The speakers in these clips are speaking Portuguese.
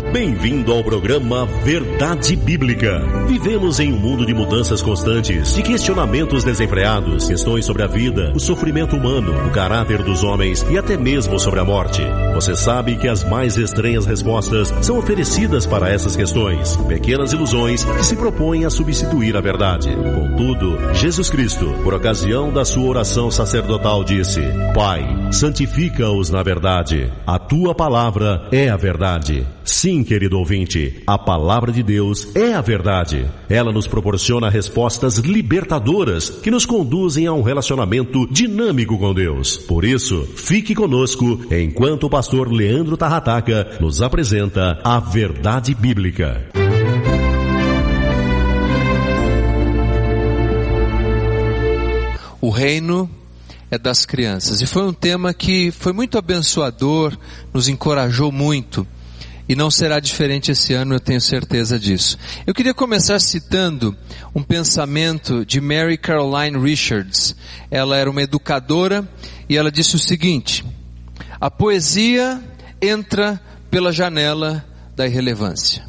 Bem-vindo ao programa Verdade Bíblica. Vivemos em um mundo de mudanças constantes, de questionamentos desenfreados, questões sobre a vida, o sofrimento humano, o caráter dos homens e até mesmo sobre a morte. Você sabe que as mais estranhas respostas são oferecidas para essas questões, pequenas ilusões que se propõem a substituir a verdade. Contudo, Jesus Cristo, por ocasião da sua oração sacerdotal, disse: Pai, santifica-os na verdade. A tua palavra é a verdade. Sim, querido ouvinte, a palavra de Deus é a verdade. Ela nos proporciona respostas libertadoras que nos conduzem a um relacionamento dinâmico com Deus. Por isso, fique conosco enquanto o pastor Leandro Tarrataca nos apresenta a Verdade Bíblica. O reino é das crianças. E foi um tema que foi muito abençoador, nos encorajou muito. E não será diferente esse ano, eu tenho certeza disso. Eu queria começar citando um pensamento de Mary Caroline Richards. Ela era uma educadora e ela disse o seguinte: a poesia entra pela janela da irrelevância.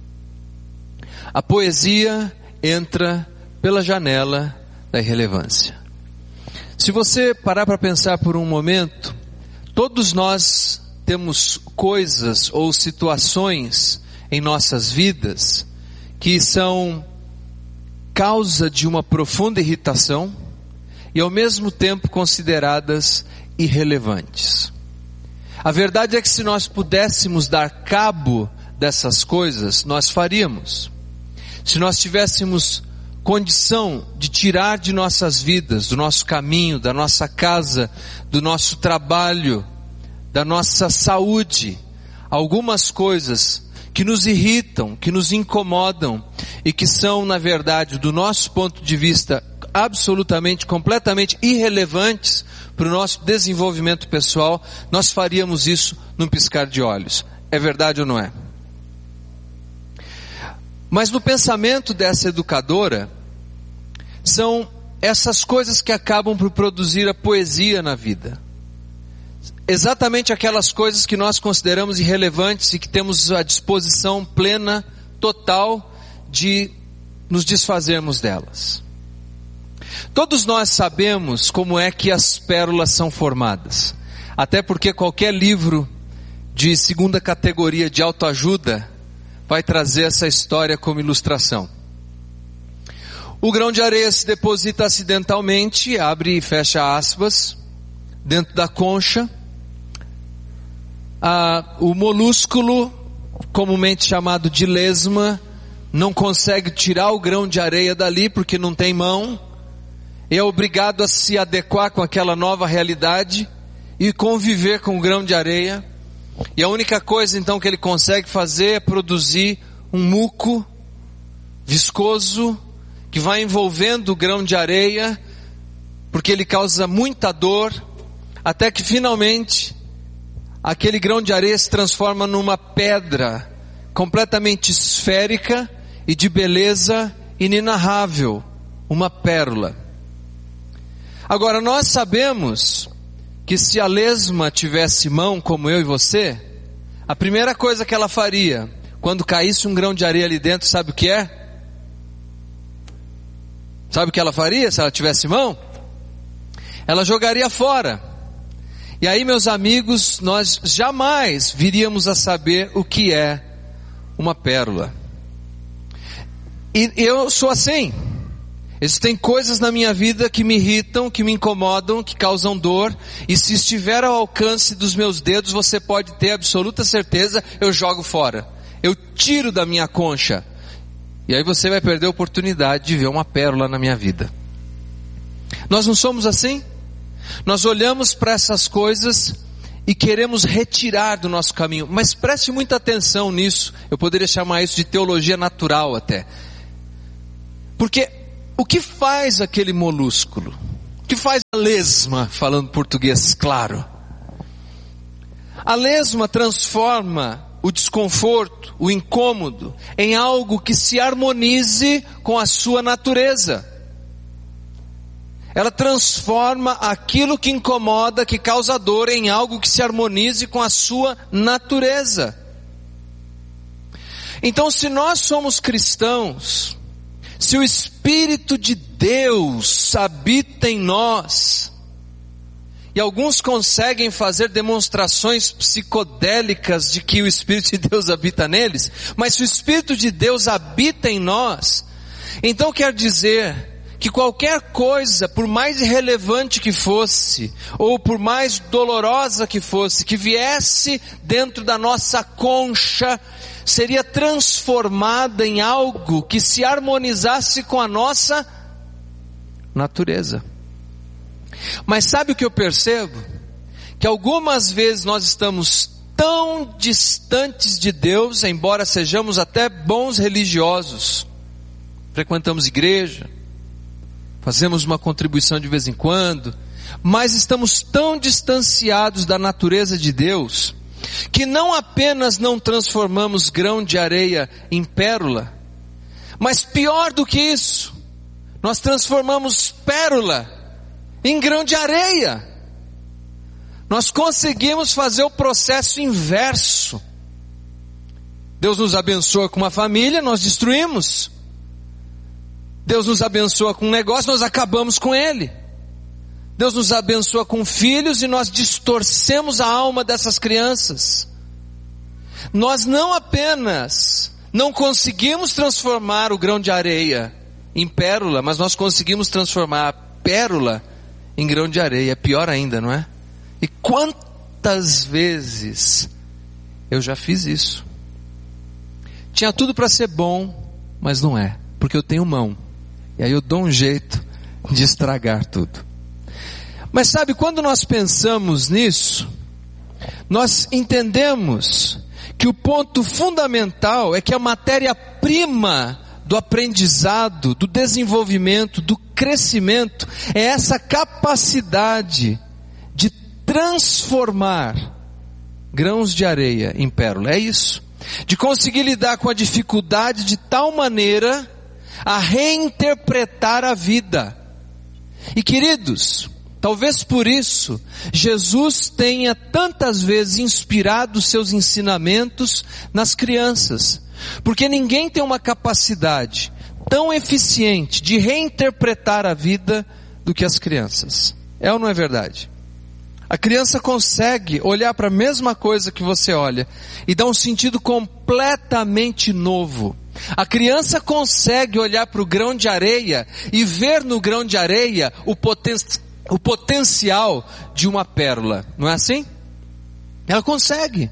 A poesia entra pela janela da irrelevância. Se você parar para pensar por um momento, todos nós temos coisas ou situações em nossas vidas que são causa de uma profunda irritação e ao mesmo tempo consideradas irrelevantes. A verdade é que se nós pudéssemos dar cabo dessas coisas, nós faríamos. Se nós tivéssemos condição de tirar de nossas vidas, do nosso caminho, da nossa casa, do nosso trabalho, da nossa saúde, algumas coisas que nos irritam, que nos incomodam e que são, na verdade, do nosso ponto de vista, absolutamente, completamente irrelevantes para o nosso desenvolvimento pessoal, nós faríamos isso num piscar de olhos. É verdade ou não é? Mas no pensamento dessa educadora, são essas coisas que acabam por produzir a poesia na vida. Exatamente aquelas coisas que nós consideramos irrelevantes e que temos a disposição plena, total, de nos desfazermos delas. Todos nós sabemos como é que as pérolas são formadas. Até porque qualquer livro de segunda categoria de autoajuda vai trazer essa história como ilustração. O grão de areia se deposita acidentalmente, abre e fecha aspas, dentro da concha. O molúsculo, comumente chamado de lesma, não consegue tirar o grão de areia dali porque não tem mão, e é obrigado a se adequar com aquela nova realidade e conviver com o grão de areia. E a única coisa então que ele consegue fazer é produzir um muco viscoso que vai envolvendo o grão de areia, porque ele causa muita dor, até que finalmente aquele grão de areia se transforma numa pedra completamente esférica e de beleza inenarrável, uma pérola. Agora nós sabemos que se a lesma tivesse mão como eu e você, a primeira coisa que ela faria quando caísse um grão de areia ali dentro, sabe o que é? Sabe o que ela faria se ela tivesse mão? Ela jogaria fora. E aí, meus amigos, nós jamais viríamos a saber o que é uma pérola. E eu sou assim. Existem coisas na minha vida que me irritam, que me incomodam, que causam dor. E se estiver ao alcance dos meus dedos, você pode ter absoluta certeza, eu jogo fora. Eu tiro da minha concha. E aí você vai perder a oportunidade de ver uma pérola na minha vida. Nós não somos assim? Nós olhamos para essas coisas e queremos retirar do nosso caminho. Mas preste muita atenção nisso. Eu poderia chamar isso de teologia natural até. Porque o que faz aquele molúsculo? O que faz a lesma, falando português claro? A lesma transforma o desconforto, o incômodo, em algo que se harmonize com a sua natureza. Ela transforma aquilo que incomoda, que causa dor, em algo que se harmonize com a sua natureza. Então, se nós somos cristãos, se o Espírito de Deus habita em nós, e alguns conseguem fazer demonstrações psicodélicas de que o Espírito de Deus habita neles, mas se o Espírito de Deus habita em nós, então quer dizer que qualquer coisa, por mais irrelevante que fosse, ou por mais dolorosa que fosse, que viesse dentro da nossa concha, seria transformada em algo que se harmonizasse com a nossa natureza. Mas sabe o que eu percebo? Que algumas vezes nós estamos tão distantes de Deus, embora sejamos até bons religiosos, frequentamos igreja, fazemos uma contribuição de vez em quando, mas estamos tão distanciados da natureza de Deus, que não apenas não transformamos grão de areia em pérola, mas pior do que isso, nós transformamos pérola em grão de areia. Nós conseguimos fazer o processo inverso. Deus nos abençoa com uma família, nós destruímos. Deus nos abençoa com um negócio, nós acabamos com ele. Deus nos abençoa com filhos e nós distorcemos a alma dessas crianças. Nós não apenas não conseguimos transformar o grão de areia em pérola, mas nós conseguimos transformar a pérola em grão de areia. É pior ainda, não é? E quantas vezes eu já fiz isso? Tinha tudo para ser bom, mas não é, porque eu tenho mão. E aí eu dou um jeito de estragar tudo. Mas sabe, quando nós pensamos nisso, nós entendemos que o ponto fundamental é que a matéria-prima do aprendizado, do desenvolvimento, do crescimento, é essa capacidade de transformar grãos de areia em pérola. É isso. De conseguir lidar com a dificuldade de tal maneira a reinterpretar a vida. E queridos, talvez por isso, Jesus tenha tantas vezes inspirado seus ensinamentos nas crianças. Porque ninguém tem uma capacidade tão eficiente de reinterpretar a vida do que as crianças. É ou não é verdade? A criança consegue olhar para a mesma coisa que você olha e dar um sentido completamente novo. A criança consegue olhar para o grão de areia e ver no grão de areia o potencial de uma pérola. Não é assim? Ela consegue.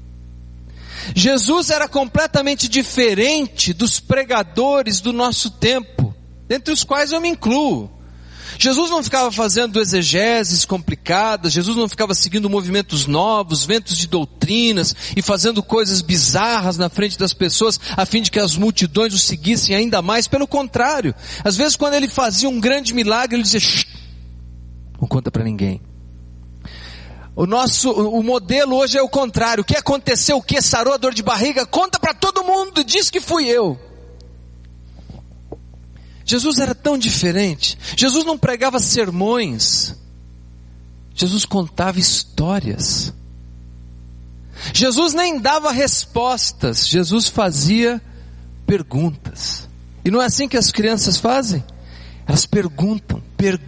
Jesus era completamente diferente dos pregadores do nosso tempo, dentre os quais eu me incluo. Jesus não ficava fazendo exegeses complicadas, Jesus não ficava seguindo movimentos novos, ventos de doutrinas e fazendo coisas bizarras na frente das pessoas a fim de que as multidões o seguissem ainda mais. Pelo contrário, às vezes quando ele fazia um grande milagre, ele dizia: shh, não conta para ninguém. O modelo hoje é o contrário. O que aconteceu? O que? Sarou a dor de barriga? Conta para todo mundo, diz que fui eu. Jesus era tão diferente. Jesus não pregava sermões. Jesus contava histórias. Jesus nem dava respostas. Jesus fazia perguntas. E não é assim que as crianças fazem? Elas perguntam,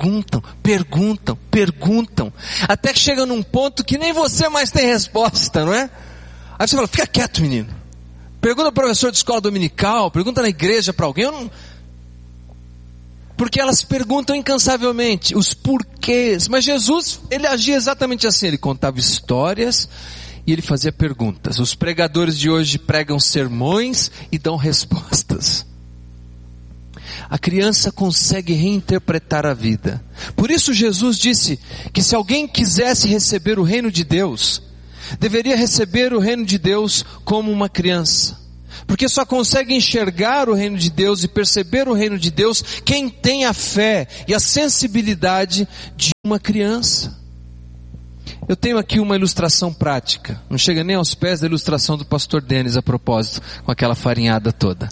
até que chega num ponto que nem você mais tem resposta, não é? Aí você fala: fica quieto, menino. Pergunta ao professor de escola dominical, pergunta na igreja para alguém. Porque elas perguntam incansavelmente os porquês. Mas Jesus, ele agia exatamente assim. Ele contava histórias e ele fazia perguntas. Os pregadores de hoje pregam sermões e dão respostas. A criança consegue reinterpretar a vida. Por isso Jesus disse que se alguém quisesse receber o reino de Deus, deveria receber o reino de Deus como uma criança. Porque só consegue enxergar o reino de Deus e perceber o reino de Deus quem tem a fé e a sensibilidade de uma criança. Eu tenho aqui uma ilustração prática. Não chega nem aos pés da ilustração do pastor Denis a propósito, com aquela farinhada toda.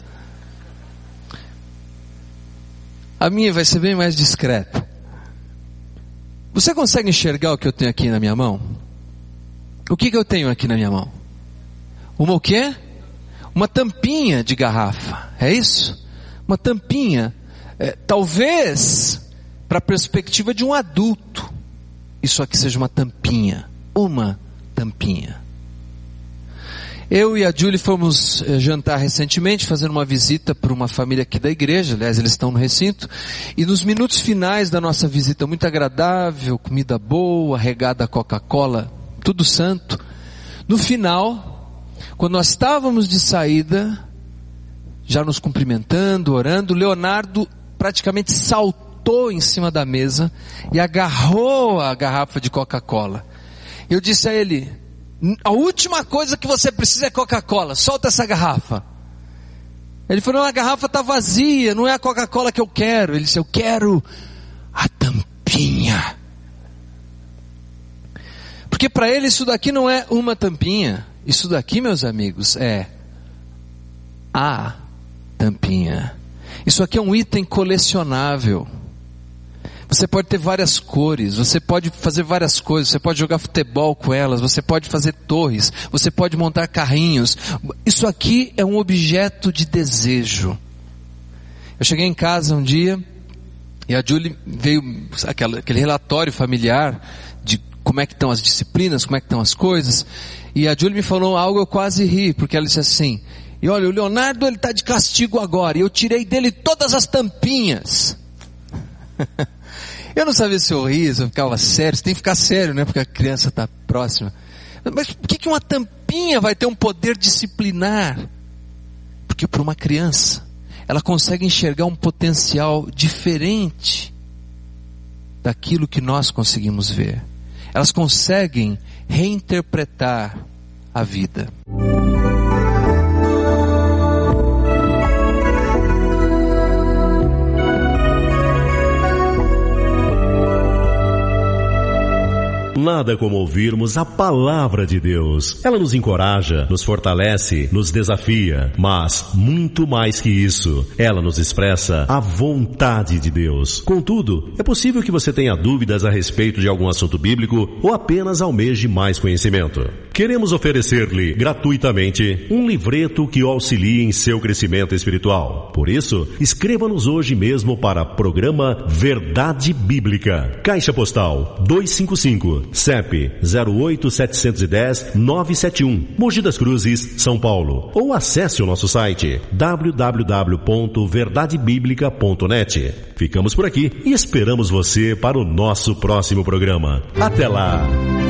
A minha vai ser bem mais discreta. Você consegue enxergar o que eu tenho aqui na minha mão? O que eu tenho aqui na minha mão? Uma o quê? uma tampinha de garrafa, é isso? Uma tampinha, talvez para a perspectiva de um adulto, isso aqui seja uma tampinha. Eu e a Julie fomos jantar recentemente, fazendo uma visita para uma família aqui da igreja, aliás eles estão no recinto, e nos minutos finais da nossa visita, muito agradável, comida boa, regada a Coca-Cola, tudo santo. No final, quando nós estávamos de saída, já nos cumprimentando, orando, Leonardo praticamente saltou em cima da mesa e agarrou a garrafa de Coca-Cola. Eu disse a ele: a última coisa que você precisa é Coca-Cola, solta essa garrafa. Ele falou: a garrafa está vazia, não é a Coca-Cola que eu quero. Ele disse: eu quero a tampinha. Porque para ele isso daqui não é uma tampinha, isso daqui, meus amigos, é a tampinha. Isso aqui é um item colecionável. Você pode ter várias cores, você pode fazer várias coisas, você pode jogar futebol com elas, você pode fazer torres, você pode montar carrinhos. Isso aqui é um objeto de desejo. Eu cheguei em casa um dia e a Julie veio aquele relatório familiar de como é que estão as disciplinas, como é que estão as coisas, e a Julie me falou algo, eu quase ri, porque ela disse assim: e olha, o Leonardo ele está de castigo agora, e eu tirei dele todas as tampinhas. Eu não sabia se eu ria, se eu ficava sério. Você tem que ficar sério, né? Porque a criança está próxima. Mas por que uma tampinha vai ter um poder disciplinar? Porque para uma criança, ela consegue enxergar um potencial diferente daquilo que nós conseguimos ver. Elas conseguem reinterpretar a vida. Nada como ouvirmos a palavra de Deus. Ela nos encoraja, nos fortalece, nos desafia, mas muito mais que isso, ela nos expressa a vontade de Deus. Contudo, é possível que você tenha dúvidas a respeito de algum assunto bíblico ou apenas almeje mais conhecimento. Queremos oferecer-lhe gratuitamente um livreto que o auxilie em seu crescimento espiritual. Por isso, escreva-nos hoje mesmo para programa Verdade Bíblica. Caixa Postal 255, CEP 08710-971, Mogi das Cruzes, São Paulo. Ou acesse o nosso site www.verdadebiblica.net. Ficamos por aqui e esperamos você para o nosso próximo programa. Até lá!